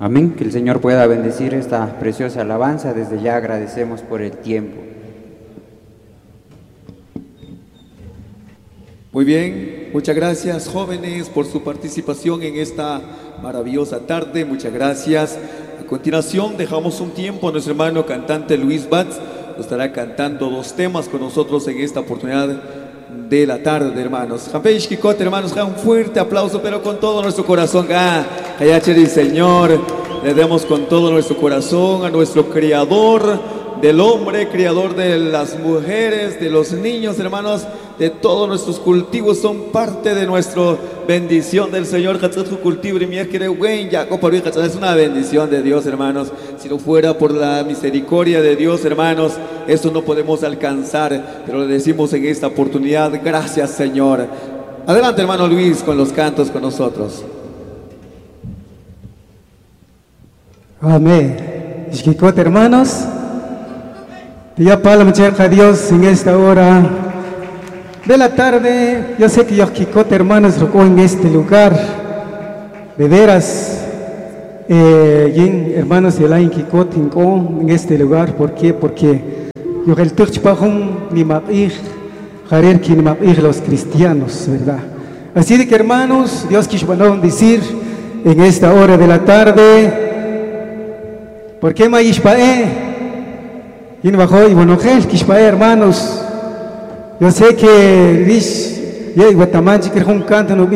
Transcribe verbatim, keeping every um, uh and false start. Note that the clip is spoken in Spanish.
Amén. Que el Señor pueda bendecir esta preciosa alabanza. Desde ya agradecemos por el tiempo. Muy bien, muchas gracias jóvenes por su participación en esta maravillosa tarde, muchas gracias. A continuación dejamos un tiempo a nuestro hermano cantante Luis Batz, estará cantando dos temas con nosotros en esta oportunidad de la tarde, hermanos. Jampeish Kikot, hermanos, un fuerte aplauso, pero con todo nuestro corazón. Ah, Hayacheri, Señor, le demos con todo nuestro corazón a nuestro Creador del hombre, Creador de las mujeres, de los niños, hermanos, de todos nuestros cultivos, son parte de nuestra bendición del Señor. Es una bendición de Dios, hermanos. Si no fuera por la misericordia de Dios, hermanos, eso no podemos alcanzar, pero le decimos en esta oportunidad, gracias, Señor. Adelante, hermano Luis, con los cantos con nosotros. Amén. Ishkikot, hermanos, ya para a Dios en esta hora de la tarde. Yo sé que Ishkikot, hermanos, en este lugar, de veras, eh, hermanos de la Ishkikot en este lugar. ¿Por qué? Porque yo el Turchpahum ni Mabir, Jarer que ni Mabir los cristianos, ¿verdad? Así de que, hermanos, Dios quiso decir en esta hora de la tarde, ¿por qué Maishpae? Y no bajó y bueno, hermanos, yo sé que Rish, y Guatamanchi que un canto no